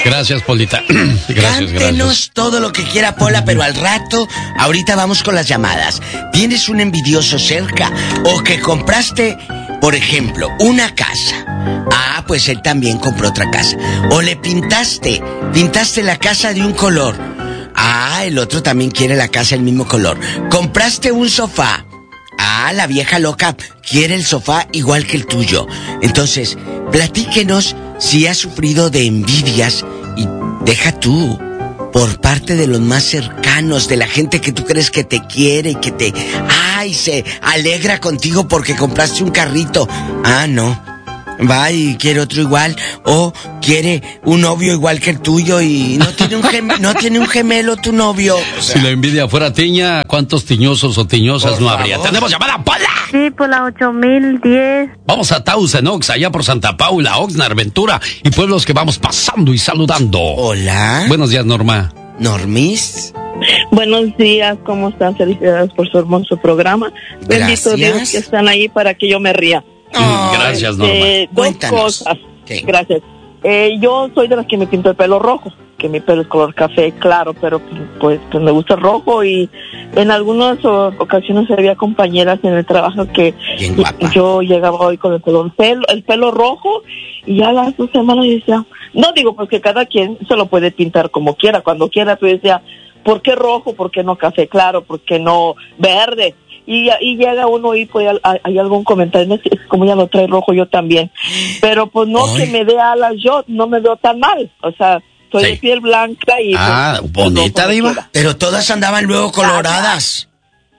Gracias, Polita. Gracias. Cántenos todo lo que quiera, Pola, pero al rato, ahorita vamos con las llamadas. ¿Tienes un envidioso cerca? ¿O que compraste, por ejemplo, una casa? Ah, pues él también compró otra casa. ¿O le pintaste la casa de un color? Ah, el otro también quiere la casa del mismo color. ¿Compraste un sofá? Ah, la vieja loca quiere el sofá igual que el tuyo. Entonces, platíquenos si has sufrido de envidias y deja tú, por parte de los más cercanos, de la gente que tú crees que te quiere y que se alegra contigo porque compraste un carrito. Ah, no. Va y quiere otro igual, o quiere un novio igual que el tuyo y no tiene un gemelo tu novio. O sea, si la envidia fuera tiña, ¿cuántos tiñosos o tiñosas no habría? ¡Tenemos llamada, Pola! Sí, por la 8010. Vamos a Tausen, Ox, allá por Santa Paula, Oxnard, Ventura y pueblos que vamos pasando y saludando. Hola. Buenos días, Norma. Normis. Buenos días, ¿cómo están? Felicidades por su hermoso programa. Bendito Dios que están ahí para que yo me ría. Gracias, Norma. Dos cosas. ¿Qué? Gracias. Yo soy de las que me pinto el pelo rojo, que mi pelo es color café claro, pero pues me gusta el rojo, y en algunas ocasiones había compañeras en el trabajo que yo llegaba hoy con el pelo rojo, y ya a las 2 semanas yo decía, no digo pues que cada quien se lo puede pintar como quiera, cuando quiera, pero decía, ¿por qué rojo? ¿Por qué no café claro? ¿Por qué no verde? Y llega uno y pues hay algún comentario, es como ya lo trae rojo yo también, pero pues no que me dé alas, yo no me veo tan mal, o sea, soy de piel blanca y pues, bonita, diva. Pero todas andaban luego coloradas.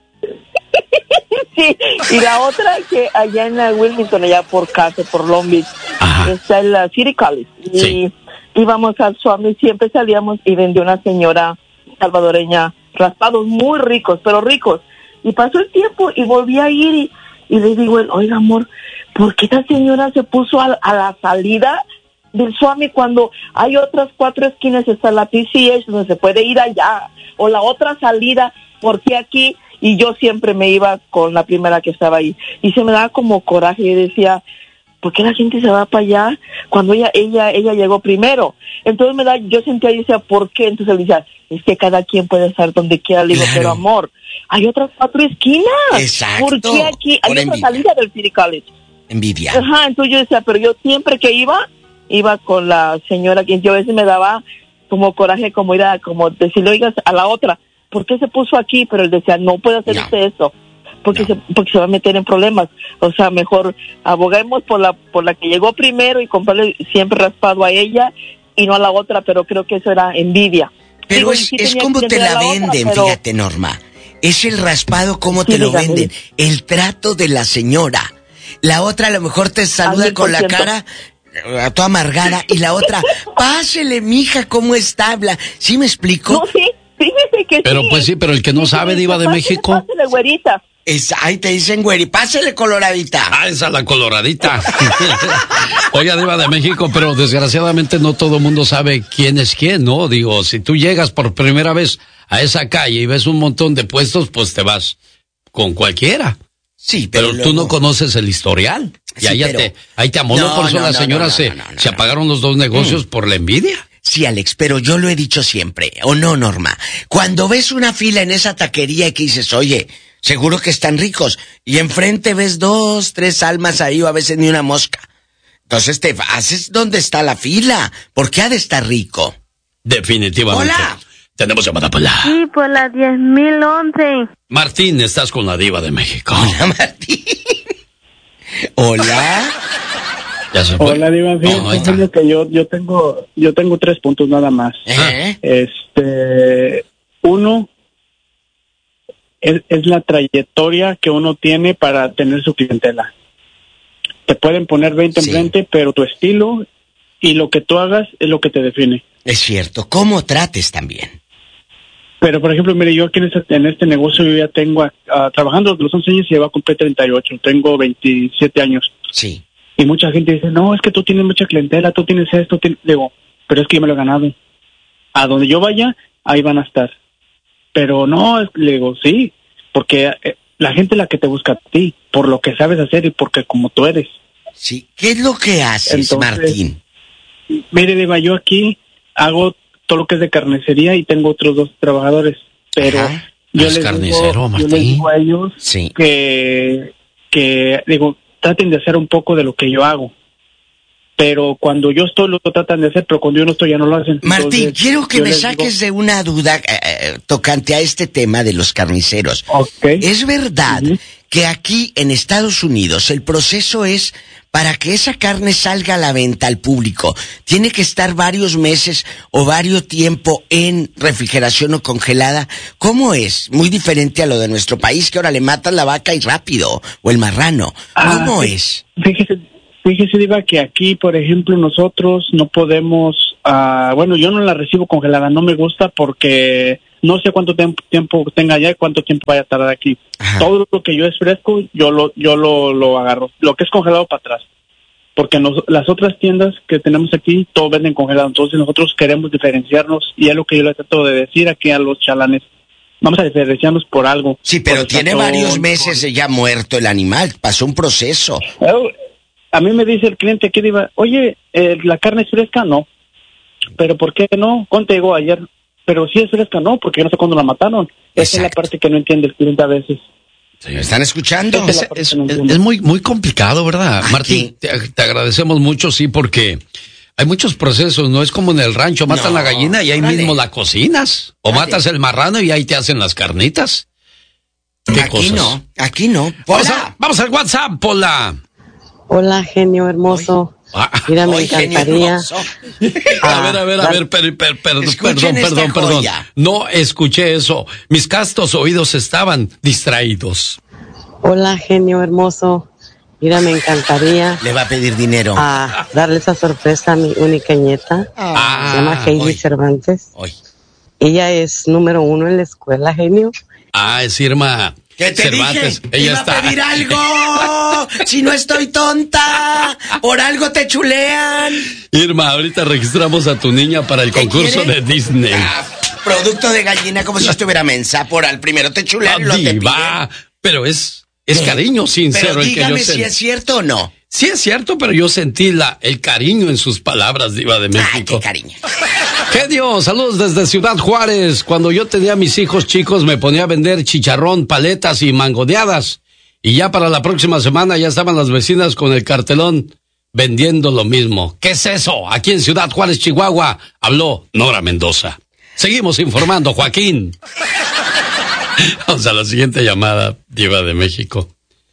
Sí, y la otra que allá en Wilmington, allá por casa, por Long Beach, está el City College, y íbamos al Swami, siempre salíamos y vendió una señora salvadoreña raspados muy ricos, pero ricos. Y pasó el tiempo y volví a ir y le digo, oiga, amor, ¿por qué esta señora se puso a la salida del Swami cuando hay otras 4 esquinas? Está la PCH donde se puede ir allá, o la otra salida, ¿por qué aquí? Y yo siempre me iba con la primera que estaba ahí. Y se me daba como coraje y decía, ¿por qué la gente se va para allá cuando ella llegó primero? Entonces yo sentía y decía, ¿por qué? Entonces él decía, es que cada quien puede estar donde quiera. Le digo, pero amor, hay otras 4 esquinas. Exacto. ¿Por qué aquí? Hay otra salida del City College. Envidia. Ajá, entonces yo decía, pero yo siempre que iba con la señora, que yo a veces me daba como coraje, como decirle, oigas, a la otra, ¿por qué se puso aquí? Pero él decía, no puede hacer usted eso, porque se va a meter en problemas. O sea, mejor aboguemos por la que llegó primero y comprarle siempre raspado a ella y no a la otra, pero creo que eso era envidia. Pero es como te la venden, fíjate, Norma. Es el raspado como te lo venden. El trato de la señora. La otra a lo mejor te saluda con la cara toda amargada, y la otra, pásele, mija, ¿cómo está? ¿Sí me explico? No, sí, fíjese que pero pues sí, pero el que no sabe, diva de México. Pásele, güerita. Ahí te dicen, güeri, pásele, coloradita. Ah, esa es la coloradita. Oiga, diva de México, pero desgraciadamente no todo el mundo sabe quién es quién, ¿no? Digo, si tú llegas por primera vez a esa calle y ves un montón de puestos, pues te vas con cualquiera. Sí, pero luego tú no conoces el historial. Y sí, ahí te amoló, por eso la señora se apagaron los 2 negocios por la envidia. Sí, Alex, pero yo lo he dicho siempre, ¿o no, Norma? Cuando ves una fila en esa taquería y que dices, oye, seguro que están ricos, y enfrente ves 2, 3 almas ahí, o a veces ni una mosca. Entonces te haces donde está la fila, porque ha de estar rico. Definitivamente. Hola. Tenemos llamada por la... Sí, por la 10.011. Martín, estás con la diva de México. Hola, Martín. Hola. Ya se fue. Hola, diva. Fíjate que yo tengo 3 puntos nada más. Uno es la trayectoria que uno tiene para tener su clientela. Te pueden poner 20 enfrente, pero tu estilo y lo que tú hagas es lo que te define. Es cierto, cómo trates también. Pero, por ejemplo, mire, yo aquí en este negocio yo ya tengo, trabajando desde los 11 años y ya va a cumplir 38, tengo 27 años. Sí. Y mucha gente dice, no, es que tú tienes mucha clientela, tú tienes esto, digo, pero es que yo me lo he ganado. A donde yo vaya, ahí van a estar. Pero no, le digo, sí, porque la gente es la que te busca a ti, por lo que sabes hacer y porque como tú eres. Sí, ¿qué es lo que haces, entonces, Martín? Mire, diva, yo aquí hago todo lo que es de carnicería y tengo otros 2 trabajadores, pero yo les digo a ellos que digo, traten de hacer un poco de lo que yo hago. Pero cuando yo estoy, lo tratan de hacer, pero cuando yo no estoy, ya no lo hacen. Martín, entonces, quiero que me saques de una duda tocante a este tema de los carniceros. Okay. ¿Es verdad que aquí en Estados Unidos el proceso es, para que esa carne salga a la venta al público, tiene que estar varios meses o varios tiempo en refrigeración o congelada? ¿Cómo es? Muy diferente a lo de nuestro país, que ahora le matan la vaca y rápido, o el marrano. ¿Cómo es? Fíjese, Diva, que aquí, por ejemplo, nosotros no podemos, bueno, yo no la recibo congelada, no me gusta porque no sé cuánto tiempo tenga allá y cuánto tiempo vaya a tardar aquí. Todo lo que yo es fresco, yo lo agarro. Lo que es congelado para atrás. Porque las otras tiendas que tenemos aquí, todo venden congelado. Entonces nosotros queremos diferenciarnos y es lo que yo le trato de decir aquí a los chalanes. Vamos a diferenciarnos por algo. Sí, pero tiene varios meses ya muerto el animal, pasó un proceso. A mí me dice el cliente aquí, diva, oye, ¿la carne es fresca? No. ¿Pero por qué no? ¿Cuánto llegó ayer? Pero si es fresca, no, porque yo no sé cuándo la mataron. Esa es la parte que no entiende el cliente a veces. Sí. ¿Me están escuchando? Es muy, muy complicado, ¿verdad? Martín, te agradecemos mucho, sí, porque hay muchos procesos, no es como en el rancho, matan la gallina y ahí mismo la cocinas. O matas el marrano y ahí te hacen las carnitas. ¿Qué aquí cosas? Aquí no. Vamos al WhatsApp, Pola. Hola, genio hermoso. Mira, me encantaría. A ver, perdón. No escuché eso. Mis castos oídos estaban distraídos. Hola, genio hermoso. Mira, me encantaría. Le va a pedir dinero. Darle esa sorpresa a mi única nieta. Se llama Heidi Cervantes. Ella es número 1 en la escuela, genio. Es Irma. ¿Qué te Cervantes, dije? Ella está. ¿Iba a pedir algo? Si no estoy tonta, por algo te chulean. Irma, ahorita registramos a tu niña para el concurso de Disney. Producto de gallina, como si estuviera mensa. Por al primero te chulean, lo te piden. Pero es cariño sincero. Pero dígame si es cierto o no. Sí es cierto, pero yo sentí el cariño en sus palabras, Diva de México. Ay, qué cariño. Genio, saludos desde Ciudad Juárez. Cuando yo tenía a mis hijos chicos me ponía a vender chicharrón, paletas y mangoneadas. Y ya para la próxima semana ya estaban las vecinas con el cartelón vendiendo lo mismo. ¿Qué es eso? Aquí en Ciudad Juárez, Chihuahua, habló Nora Mendoza. Seguimos informando, Joaquín. Vamos a la siguiente llamada, Diva de México.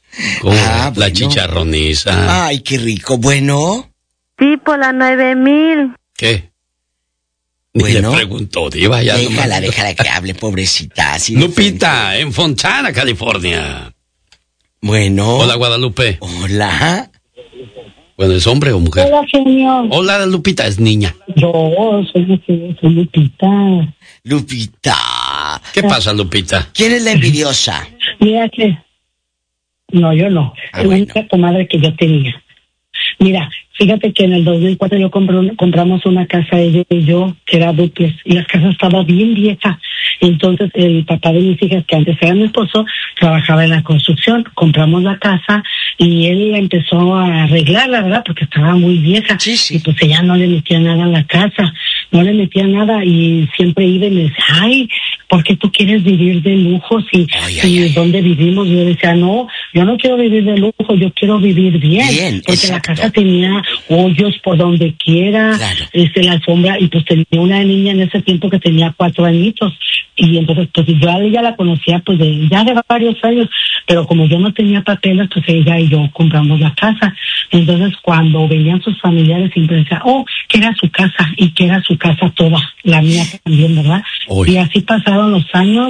La chicharroniza. Ay, qué rico. Bueno. Sí, por la 9000. ¿Qué? Bueno. Le preguntó, Diva. Ya déjala que hable, pobrecita. Así Lupita, en Fontana, California. Bueno. Hola, Guadalupe. Hola. Bueno, ¿es hombre o mujer? Hola, señor. Hola, Lupita, es niña. Yo soy Lupita. Lupita. ¿Qué pasa, Lupita? ¿Quién es la envidiosa? Mira que... No, yo no. Es la única comadre que yo tenía. Mira, fíjate que en el 2004 compramos una casa, ella y yo, que era duplex, y la casa estaba bien vieja. Entonces, el papá de mis hijas, que antes era mi esposo, trabajaba en la construcción. Compramos la casa y él la empezó a arreglar, la verdad, porque estaba muy vieja. Sí. Y pues ella no le metía nada a la casa, no le metía nada, y siempre iba y me decía, ay, ¿por qué tú quieres vivir de lujo si dónde vivimos? Yo decía, no, yo no quiero vivir de lujo, yo quiero vivir bien porque exacto. La casa tenía hoyos por donde quiera, claro. La alfombra, y pues tenía una niña en ese tiempo que tenía 4 añitos, y entonces pues yo a ella la conocía pues de varios años, pero como yo no tenía papeles, pues ella y yo compramos la casa. Entonces cuando venían sus familiares siempre decían, que era su casa, y que era su casa toda, la mía también, ¿verdad? Y así pasaron los años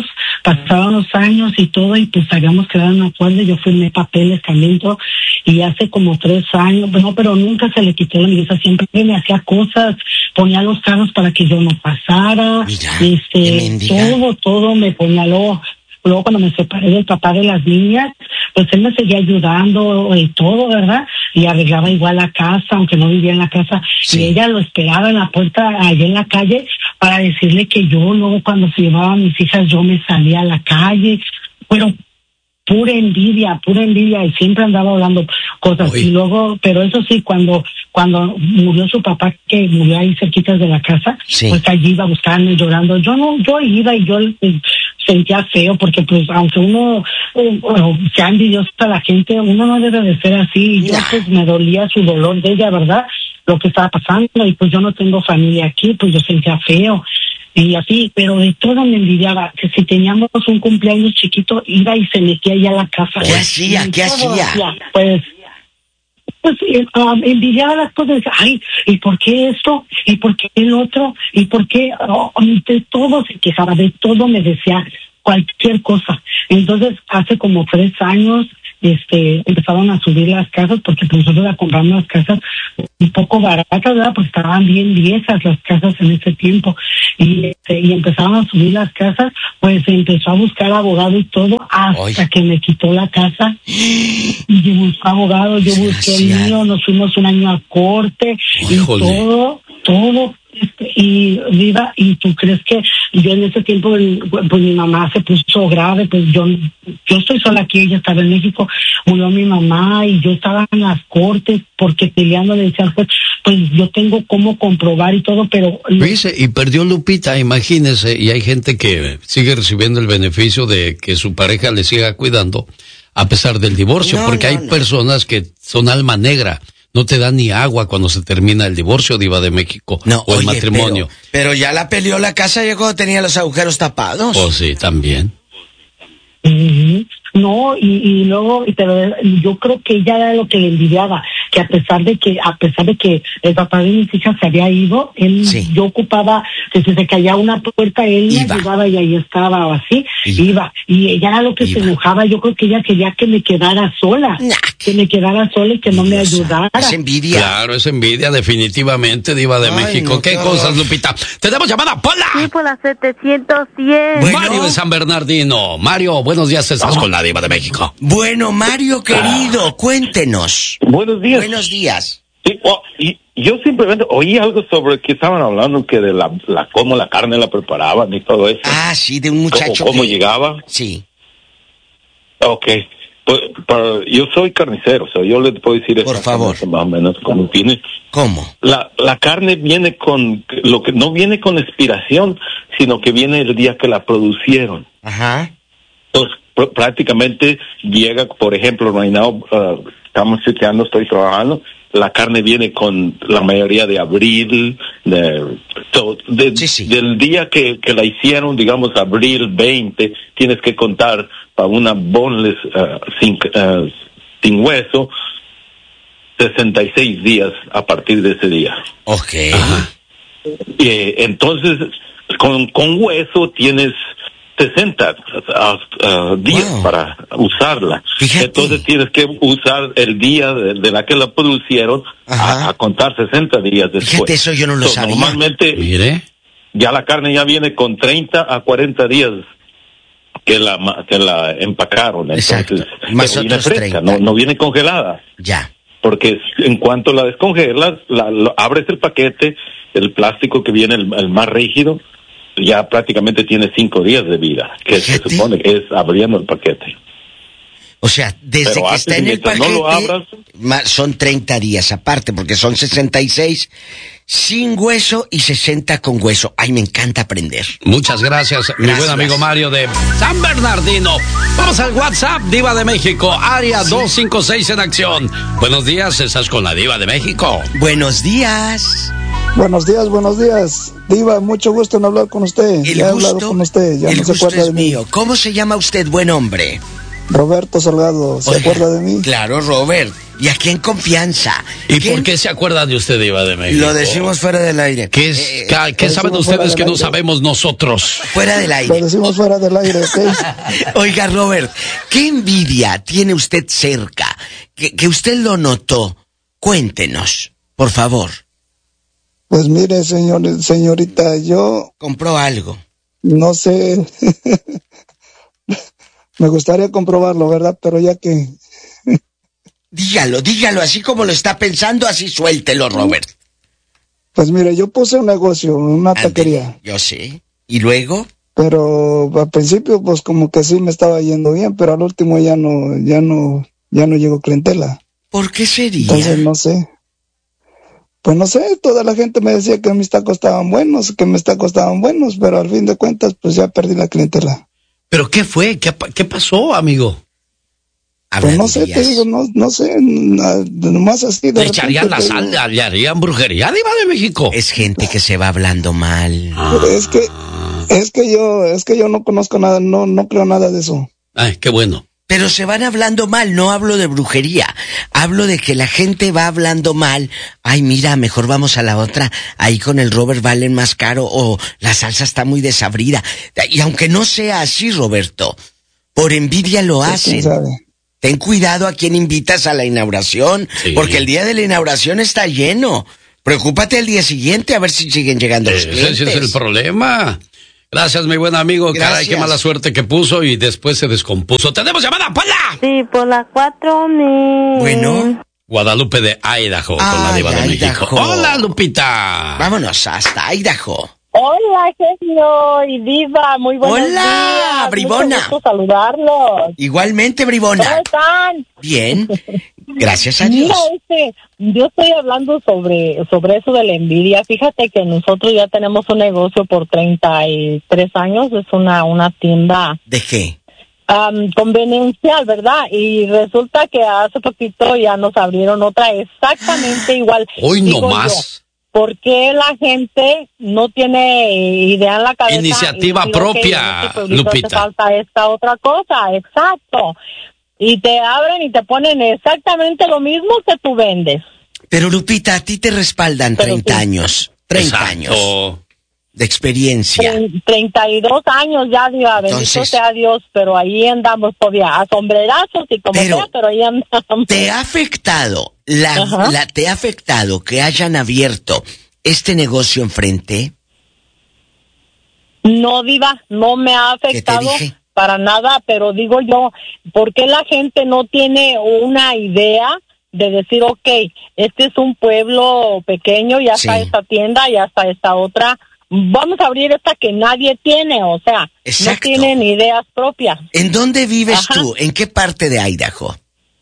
y todo, y pues habíamos quedado en un acuerdo, yo firmé papeles también todo, y hace como 3 años, bueno, pero nunca se le quitó la misa, siempre me hacía cosas, ponía los carros para que yo no pasara. Mira, todo me ponía luego cuando me separé del papá de las niñas, pues él me seguía ayudando y todo, ¿verdad? Y arreglaba igual la casa, aunque no vivía en la casa, y ella lo esperaba en la puerta, allá en la calle, para decirle que yo luego cuando se llevaba a mis hijas, yo me salía a la calle, pero pura envidia, y siempre andaba hablando cosas. Y luego, pero eso sí, cuando murió su papá, que murió ahí cerquitas de la casa, pues allí iba buscando, llorando. Yo iba y yo sentía feo, porque pues aunque uno sea envidioso a la gente, uno no debe de ser así. Y yo pues me dolía su dolor de ella, ¿verdad? Lo que estaba pasando, y pues yo no tengo familia aquí, pues yo sentía feo. Y así, pero de todo me envidiaba, que si teníamos un cumpleaños chiquito, iba y se metía allá a la casa. ¿Qué hacía? Pues envidiaba las cosas. Ay, ¿y por qué esto? ¿Y por qué el otro? ¿Y por qué? De todo se quejaba, de todo me decía cualquier cosa. Entonces, hace como 3 años, empezaron a subir las casas, porque nosotros la compramos las casas un poco baratas, ¿verdad? Porque estaban bien viejas las casas en ese tiempo, y empezaron a subir las casas. Pues empezó a buscar abogado y todo, hasta que me quitó la casa. Y yo busqué abogado, yo busqué el mío, nos fuimos un año a corte. Híjole. Y todo. Y Diva, ¿y tú crees que yo en ese tiempo, pues mi mamá se puso grave? Pues yo estoy sola aquí, ella estaba en México, murió mi mamá, y yo estaba en las cortes porque peleando, le decía, pues yo tengo cómo comprobar y todo, pero... Dice, y perdió Lupita, imagínese, y hay gente que sigue recibiendo el beneficio de que su pareja le siga cuidando a pesar del divorcio, porque hay personas que son alma negra. No te dan ni agua cuando se termina el divorcio, Diva de México, o el matrimonio. Pero ya la peleó la casa ya cuando tenía los agujeros tapados. Oh, sí, también. No, y luego, pero yo creo que ella era lo que le envidiaba, que a pesar de que el papá de mis hijas se había ido, yo ocupaba, que si se caía una puerta, él me ayudaba y ahí estaba, o así, iba. Y ella era lo que se enojaba. Yo creo que ella quería que me quedara sola, y que no me ayudara. Es envidia. Claro, es envidia, definitivamente, Diva de México. No, ¿qué cosas, Lupita? ¡Tenemos llamada, Pola! Sí, por la 710. Bueno. Mario de San Bernardino. Mario, buenos días, estás con la Diva de México. Bueno, Mario querido, cuéntenos. Buenos días. Buenos días. Sí, y yo simplemente oí algo sobre que estaban hablando que de cómo la carne la preparaban y todo eso. Ah, sí, de un muchacho. ¿Cómo llegaba? Sí. Ok. Pues, yo soy carnicero, yo le puedo decir por favor, más o menos cómo viene. ¿Cómo? La carne viene con lo que no viene con expiración, sino que viene el día que la producieron. Ajá. Entonces, prácticamente llega, por ejemplo, right now, estamos chequeando, estoy trabajando, la carne viene con la mayoría de abril, del día que la hicieron, digamos, abril 20, tienes que contar para una boneless sin hueso, 66 días a partir de ese día. Ok. Entonces, con hueso tienes 60 días para usarla. Fíjate. Entonces tienes que usar el día de la que la producieron a contar 60 días después. Fíjate, eso yo no lo sabía. Normalmente, mire, ya la carne ya viene con 30 a 40 días que la empacaron. Exacto. Entonces, Más viene otros fresca, 30. no viene congelada. Ya. Porque en cuanto la descongelas, abres el paquete, el plástico que viene el más rígido, ya prácticamente tiene 5 días de vida, que se supone que es abriendo el paquete. O sea, desde que está en el paquete, no lo abras, son 30 días aparte, porque son 66 sin hueso y 60 con hueso. Ay, me encanta aprender. Muchas gracias, mi buen amigo Mario de San Bernardino. Vamos al WhatsApp, Diva de México, área 256 en acción. Buenos días, estás con la Diva de México. Buenos días. Buenos días. Diva, mucho gusto en hablar con usted. El ya he gusto, hablado con usted, ya el no se gusto acuerda es de mí. mío. ¿Cómo se llama usted, buen hombre? Roberto Salgado, ¿se acuerda de mí? Claro, Robert. Y aquí en confianza. ¿Y por qué se acuerda de usted, Diva de México? Lo decimos fuera del aire. ¿Qué saben ustedes que no sabemos nosotros? Fuera del aire. Lo decimos fuera del aire, ¿ok? Oiga, Robert, ¿qué envidia tiene usted cerca? Que usted lo notó. Cuéntenos, por favor. Pues mire, señorita, yo... ¿Compró algo? No sé. Me gustaría comprobarlo, ¿verdad? Pero ya que... Dígalo, así como lo está pensando, así suéltelo, Robert. Pues mire, yo puse un negocio, una taquería. Yo sé. ¿Y luego? Pero al principio pues como que sí me estaba yendo bien, pero al último ya no llegó clientela. ¿Por qué sería? Entonces no sé. Pues no sé, toda la gente me decía que mis tacos estaban buenos, pero al fin de cuentas pues ya perdí la clientela. ¿Pero qué fue? ¿Qué pasó, amigo? Pues no sé, te digo, no sé, nomás así de ¿Le echarían la sal? ¿Le harían brujería, Diva de México? Es gente que se va hablando mal. Es que yo no conozco nada, no creo nada de eso. Ay, qué bueno. Pero se van hablando mal, no hablo de brujería. Hablo de que la gente va hablando mal. Ay, mira, mejor vamos a la otra. Ahí con el Robert valen más caro o la salsa está muy desabrida. Y aunque no sea así, Roberto, por envidia lo hacen. Ten cuidado a quien invitas a la inauguración, porque el día de la inauguración está lleno. Preocúpate el día siguiente a ver si siguen llegando los clientes. Ese es el problema. Gracias, mi buen amigo. Gracias. Caray, qué mala suerte que puso y después se descompuso. ¡Tenemos llamada, Pola! Sí, por la 4000. Bueno. Guadalupe de Idaho, con la Diva de México. ¡Hola, Lupita! Vámonos hasta Idaho. Hola, genio y Diva, muy buenos días. Hola, bribona. Mucho gusto saludarlos. Igualmente, bribona. ¿Cómo están? Bien, gracias a Dios. Mira, yo estoy hablando sobre eso de la envidia. Fíjate que nosotros ya tenemos un negocio por 33 años, es una tienda. ¿De qué? Conveniencial, ¿verdad? Y resulta que hace poquito ya nos abrieron otra exactamente igual. Hoy no más. ¿Por qué la gente no tiene idea en la cabeza? Iniciativa propia, Lupita. Te falta esta otra cosa, exacto. Y te abren y te ponen exactamente lo mismo que tú vendes. Pero Lupita, a ti te respaldan 30 años. 30 años de experiencia. 32 años ya, Diva, bendito sea Dios, pero ahí andamos todavía a sombrerazos y como sea, pero ahí andamos. ¿Te ha afectado te ha afectado que hayan abierto este negocio enfrente? No, Diva, no me ha afectado para nada, pero digo yo, ¿por qué la gente no tiene una idea de decir, okay, este es un pueblo pequeño, ya está esta tienda, ya está esta otra, vamos a abrir esta que nadie tiene, o sea, no tienen ideas propias. ¿En dónde vives tú? ¿En qué parte de Idaho?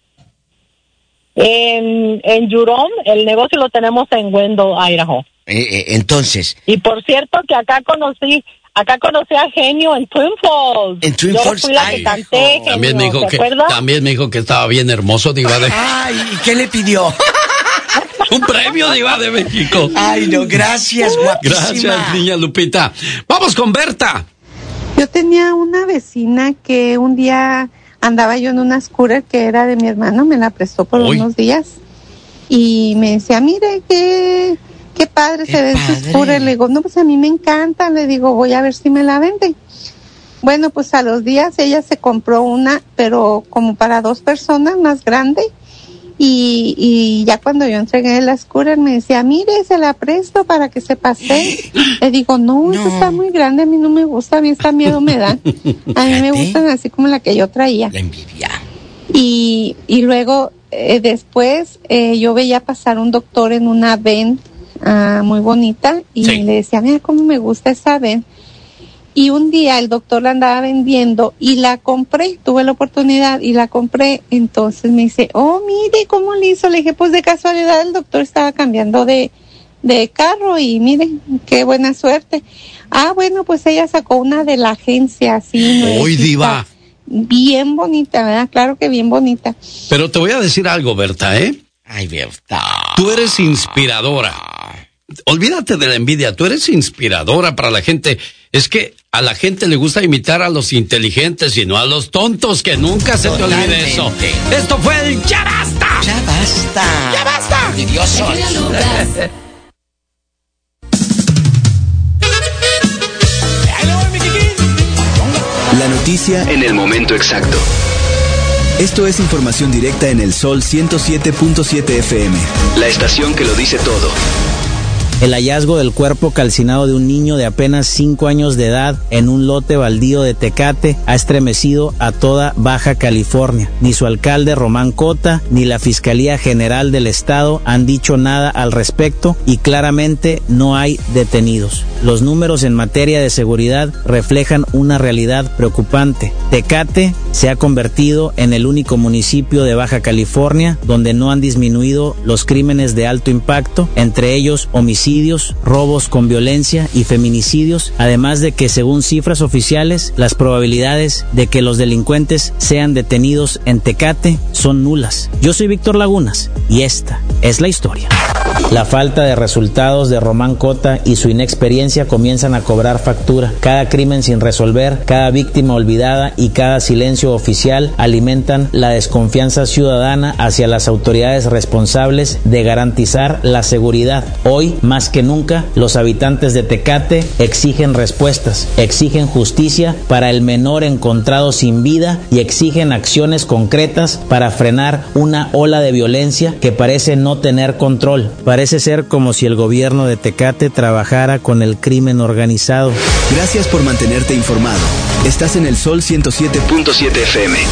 En Yurón, el negocio lo tenemos en Wendell, Idaho. Entonces. Y por cierto que acá conocí a Genio en Twin Falls. En Twin Falls, yo fui la que canté, Genio, también me dijo que estaba bien hermoso, Diva de... Ay, ¿y qué le pidió? Un premio, Diva de México. Ay, no, gracias, guapísima. Gracias, niña Lupita. Vamos con Berta. Yo tenía una vecina que un día andaba yo en una scooter que era de mi hermano, me la prestó por unos días y me decía, mire, qué padre se ve su scooter. Le digo, no, pues a mí me encanta. Le digo, voy a ver si me la venden. Bueno, pues a los días ella se compró una, pero como para 2 personas, más grande. Y ya cuando yo entregué la scooter me decía, mire, se la presto para que se pase. Le digo, no, eso está muy grande, a mí no me gusta, a mí esta miedo me da. A mí me gustan así como la que yo traía. La envidia. Y luego, después, yo veía pasar un doctor en una van muy bonita y le decía, mira cómo me gusta esa van. Y un día el doctor la andaba vendiendo y la compré, tuve la oportunidad y la compré. Entonces me dice, oh, mire cómo le hizo. Le dije, pues de casualidad el doctor estaba cambiando de carro y mire, qué buena suerte. Ah, bueno, pues ella sacó una de la agencia, así. ¡Uy, Diva! Bien bonita, ¿verdad? Claro que bien bonita. Pero te voy a decir algo, Berta, ¿eh? Ay, Berta. Tú eres inspiradora. Olvídate de la envidia, tú eres inspiradora para la gente. Es que a la gente le gusta imitar a los inteligentes y no a los tontos, que nunca se te olvide eso. Esto fue el Ya Basta. Ya basta. Ya basta. Envidiosos. La noticia en el momento exacto. Esto es información directa en el Sol 107.7 FM. La estación que lo dice todo. El hallazgo del cuerpo calcinado de un niño de apenas 5 años de edad en un lote baldío de Tecate ha estremecido a toda Baja California. Ni su alcalde Román Cota ni la Fiscalía General del Estado han dicho nada al respecto y claramente no hay detenidos. Los números en materia de seguridad reflejan una realidad preocupante. Tecate se ha convertido en el único municipio de Baja California donde no han disminuido los crímenes de alto impacto, entre ellos homicidios, robos con violencia y feminicidios, además de que según cifras oficiales, las probabilidades de que los delincuentes sean detenidos en Tecate son nulas. Yo soy Víctor Lagunas y esta es la historia. La falta de resultados de Román Cota y su inexperiencia comienzan a cobrar factura. Cada crimen sin resolver, cada víctima olvidada y cada silencio oficial alimentan la desconfianza ciudadana hacia las autoridades responsables de garantizar la seguridad. Hoy, más que nunca, los habitantes de Tecate exigen respuestas, exigen justicia para el menor encontrado sin vida y exigen acciones concretas para frenar una ola de violencia que parece no tener control. Parece ser como si el gobierno de Tecate trabajara con el crimen organizado. Gracias por mantenerte informado. Estás en el Sol 107.7 FM.